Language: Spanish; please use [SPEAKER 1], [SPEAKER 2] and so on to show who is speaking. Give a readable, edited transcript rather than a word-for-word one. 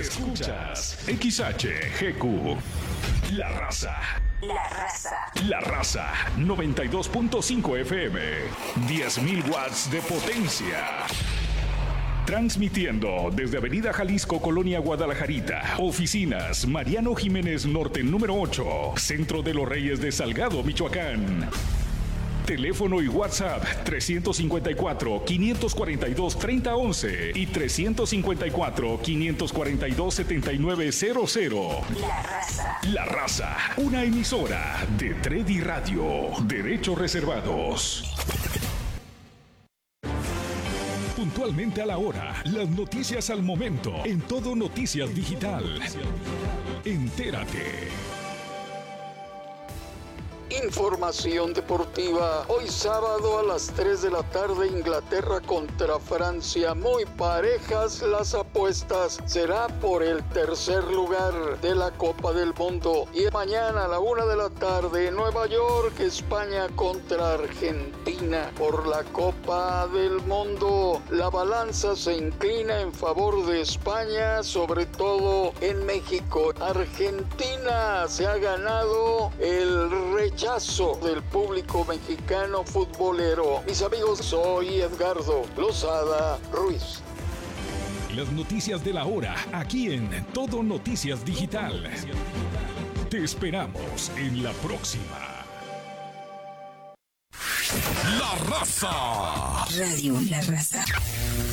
[SPEAKER 1] Escuchas XHGQ. La Raza.
[SPEAKER 2] La Raza.
[SPEAKER 1] La Raza 92.5 FM. 10.000 watts de potencia. Transmitiendo desde Avenida Jalisco, Colonia Guadalajarita. Oficinas Mariano Jiménez Norte número 8. Centro de los Reyes de Salgado, Michoacán. Teléfono y WhatsApp 354-542-3011 y 354-542-7900.
[SPEAKER 2] La Raza.
[SPEAKER 1] La Raza, una emisora de Tredi Radio. Derechos reservados. Puntualmente a la hora, las noticias al momento, en Todo Noticias Digital. Entérate.
[SPEAKER 3] Información deportiva. Hoy sábado a las 3 de la tarde, Inglaterra contra Francia. Muy parejas las apuestas. Será por el tercer lugar de la Copa del Mundo. Y mañana a la 1 de la tarde, Nueva York, España contra Argentina por la Copa del Mundo. La balanza se inclina en favor de España, sobre todo en México. Argentina se ha ganado el rechazo del público mexicano futbolero. Mis amigos, soy Edgardo Lozada Ruiz.
[SPEAKER 1] Las noticias de la hora, aquí en Todo Noticias Digital. Te esperamos en la próxima. La Raza.
[SPEAKER 2] Radio La Raza.